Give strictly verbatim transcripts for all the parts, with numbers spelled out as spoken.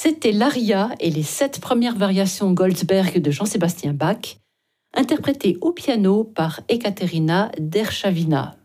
C'était l'Aria et les sept premières variations Goldsberg de Jean-Sébastien Bach, interprétées au piano par Ekaterina Derchavina.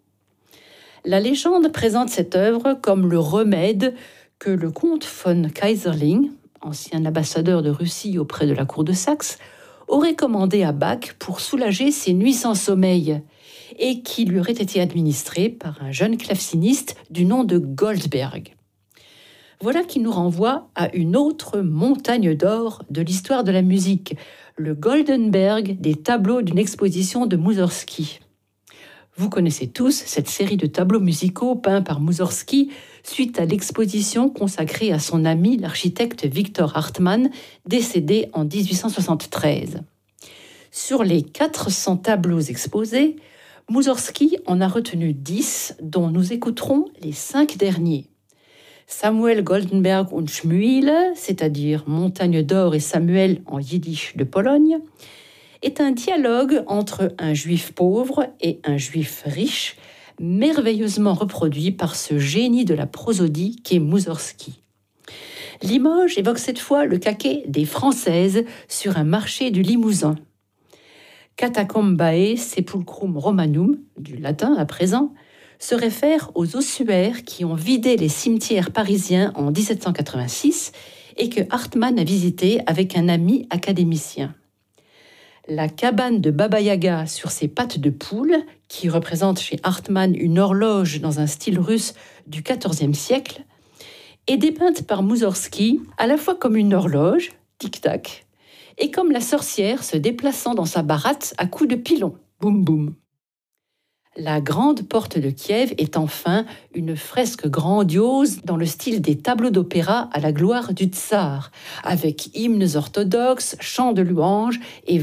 La légende présente cette œuvre comme le remède que le comte von Keyserling, ancien ambassadeur de Russie auprès de la cour de Saxe, aurait commandé à Bach pour soulager ses nuits sans sommeil et qui lui aurait été administré par un jeune claveciniste du nom de Goldsberg. Voilà qui nous renvoie à une autre montagne d'or de l'histoire de la musique, le Goldenberg des tableaux d'une exposition de Moussorgsky. Vous connaissez tous cette série de tableaux musicaux peints par Moussorgsky suite à l'exposition consacrée à son ami l'architecte Victor Hartmann, décédé en dix-huit cent soixante-treize. Sur les quatre cents tableaux exposés, Moussorgsky en a retenu dix, dont nous écouterons les cinq derniers. Samuel Goldenberg und Schmuile, c'est-à-dire Montagne d'or et Samuel en yiddish de Pologne, est un dialogue entre un juif pauvre et un juif riche, merveilleusement reproduit par ce génie de la prosodie qu'est Moussorgsky. Limoges évoque cette fois le caquet des Françaises sur un marché du Limousin. Catacombae sepulchrum Romanum, du latin à présent, se réfère aux ossuaires qui ont vidé les cimetières parisiens en dix-sept cent quatre-vingt-six et que Hartmann a visité avec un ami académicien. La cabane de Baba Yaga sur ses pattes de poule, qui représente chez Hartmann une horloge dans un style russe du quatorzième siècle, est dépeinte par Moussorgsky à la fois comme une horloge, tic-tac, et comme la sorcière se déplaçant dans sa baratte à coups de pilon, boum boum. La grande porte de Kiev est enfin une fresque grandiose dans le style des tableaux d'opéra à la gloire du tsar, avec hymnes orthodoxes, chants de louanges et